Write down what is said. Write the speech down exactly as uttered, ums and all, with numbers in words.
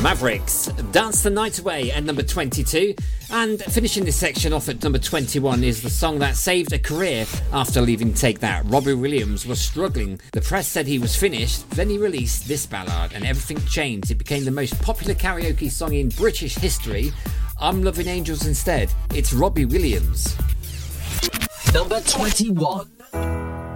Mavericks, Dance the Night Away at number twenty-two. And finishing this section off at number twenty-one is the song that saved a career after leaving Take That. Robbie Williams was struggling. The press said he was finished. Then he released this ballad and everything changed. It became the most popular karaoke song in British history. I'm Loving Angels instead. It's Robbie Williams. Number twenty-one.